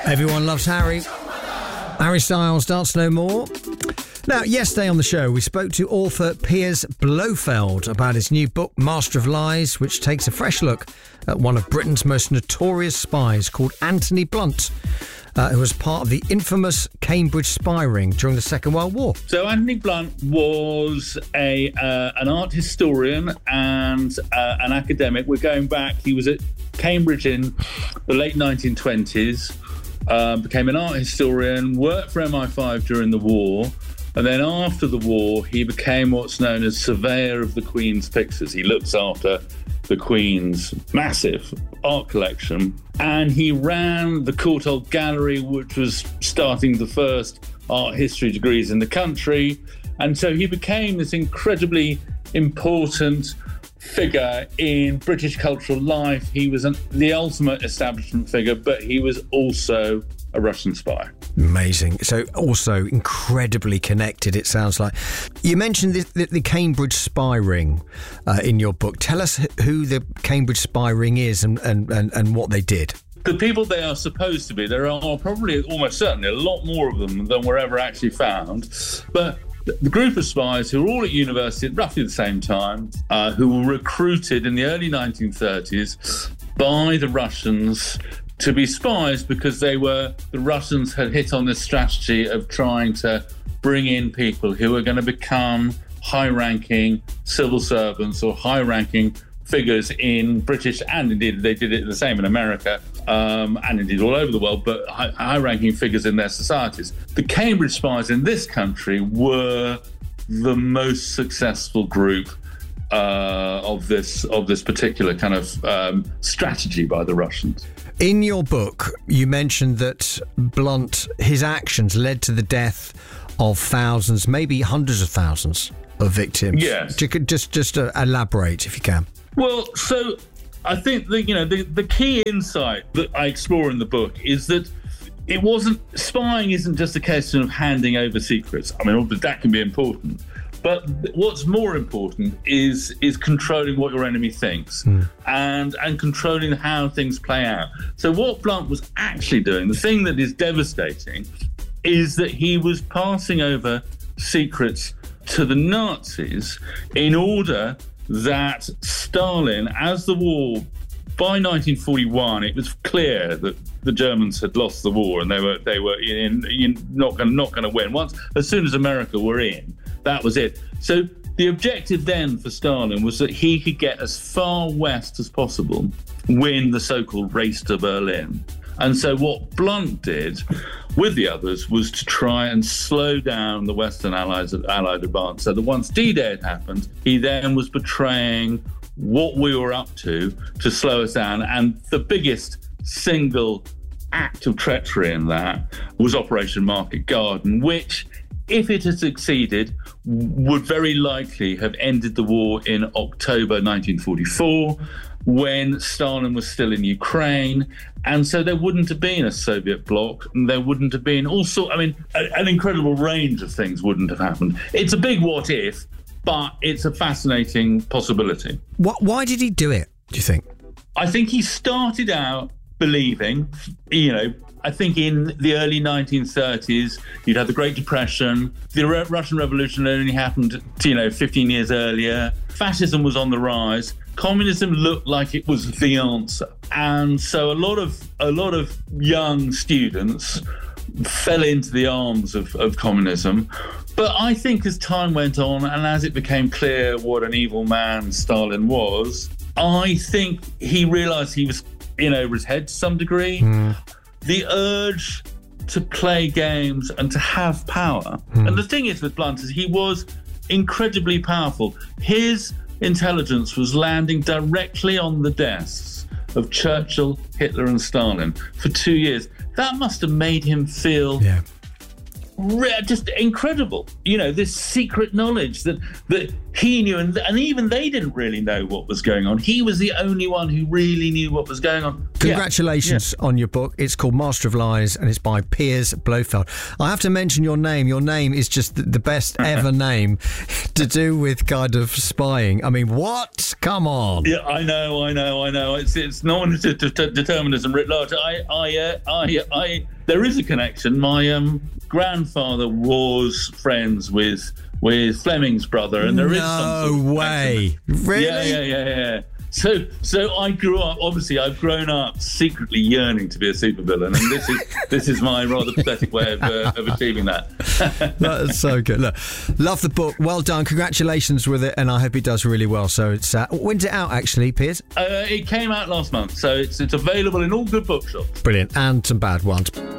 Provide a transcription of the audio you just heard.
Everyone loves Harry. Harry Styles, Dance No More. Now, yesterday on the show, we spoke to author Piers Blofeld about his new book, Master of Lies, which takes a fresh look at one of Britain's most notorious spies called Anthony Blunt, who was part of the infamous Cambridge spy ring during the Second World War. So Anthony Blunt was an art historian and an academic. We're going back. He was at Cambridge in the late 1920s, became an art historian, worked for MI5 during the war, and then after the war, he became what's known as Surveyor of the Queen's Pictures. He looks after the Queen's massive art collection, and he ran the Courtauld Gallery, which was starting the first art history degrees in the country. And so he became this incredibly important figure in British cultural life. He was the ultimate establishment figure, but he was also a Russian spy. Amazing. So also incredibly connected, it sounds like. You mentioned the Cambridge spy ring in your book. Tell us who the Cambridge spy ring is and what they did. The people they are supposed to be, there are probably almost certainly a lot more of them than were ever actually found. But the group of spies who were all at university at roughly the same time, who were recruited in the early 1930s by the Russians to be spies because the Russians had hit on this strategy of trying to bring in people who were going to become high-ranking civil servants or high-ranking figures in British, and indeed they did it the same in America, and indeed all over the world, but high-ranking figures in their societies. The Cambridge spies in this country were the most successful group of this particular kind of strategy by the Russians. In your book, you mentioned that Blunt, his actions led to the death of thousands, maybe hundreds of thousands of victims. Yes. Just elaborate if you can. Well, so I think the key insight that I explore in the book is that spying isn't just a question of handing over secrets. I mean, that can be important. But what's more important is controlling what your enemy thinks and controlling how things play out. So what Blunt was actually doing, the thing that is devastating, is that he was passing over secrets to the Nazis in order that Stalin, as the war, by 1941, it was clear that the Germans had lost the war and they were not going to win. As soon as America were in, that was it. So the objective then for Stalin was that he could get as far west as possible, win the so-called race to Berlin. And so what Blunt did with the others was to try and slow down the Western Allied advance. So that once D-Day had happened, he then was betraying what we were up to slow us down. And the biggest single act of treachery in that was Operation Market Garden, which, if it had succeeded, would very likely have ended the war in October 1944, when Stalin was still in Ukraine. And so there wouldn't have been a Soviet bloc, and there wouldn't have been an incredible range of things wouldn't have happened. It's a big what if, but it's a fascinating possibility. Why did he do it, do you think? I think he started out believing, I think in the early 1930s, you'd had the Great Depression. The Russian Revolution only happened, 15 years earlier. Fascism was on the rise. Communism looked like it was the answer. And so a lot of young students fell into the arms of communism. But I think as time went on and as it became clear what an evil man Stalin was, I think he realised he was in over his head to some degree. The urge to play games and to have power. And the thing is with Blunt is he was incredibly powerful. His intelligence was landing directly on the desks of Churchill, Hitler and Stalin for 2 years. That must have made him feel just incredible. You know, this secret knowledge that he knew, and even they didn't really know what was going on. He was the only one who really knew what was going on. Congratulations on your book. It's called Master of Lies, and it's by Piers Blofeld. I have to mention your name. Your name is just the best ever name to do with kind of spying. I mean, what? Come on. Yeah, I know. It's no one determinism writ large. There is a connection. My grandfather was friends with Fleming's brother, and there is some sort of way. Really? Yeah. So I grew up. Obviously, I've grown up secretly yearning to be a supervillain, and this is my rather pathetic way of achieving that. That's so good. Look, love the book. Well done. Congratulations with it, and I hope it does really well. So it's when's it out, actually, Piers? It came out last month, so it's available in all good bookshops. Brilliant, and some bad ones.